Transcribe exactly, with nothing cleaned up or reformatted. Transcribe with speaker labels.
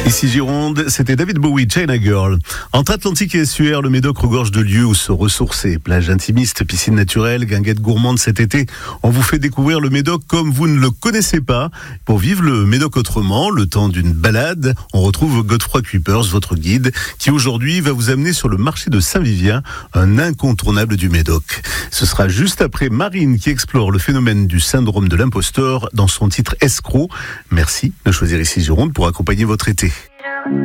Speaker 1: Ici Gironde, c'était David Bowie, China Girl. Entre Atlantique et Essuaire, le Médoc regorge de lieux où se ressourcer. Plage intimiste, piscine naturelle, guinguette gourmande cet été. On vous fait découvrir le Médoc comme vous ne le connaissez pas. Pour vivre le Médoc autrement, le temps d'une balade, on retrouve Godefroy Kuipers, votre guide, qui aujourd'hui va vous amener sur le marché de Saint-Vivien, un incontournable du Médoc. Ce sera juste après Marine qui explore le phénomène du syndrome de l'imposteur dans son titre Escroc. Merci de choisir Ici Gironde pour accompagner votre été.